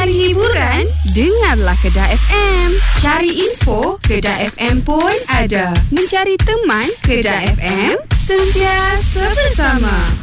Cari hiburan? Dengarlah Kedah FM. Cari info? Kedah FM pun ada. Mencari teman? Kedah FM sentiasa bersama.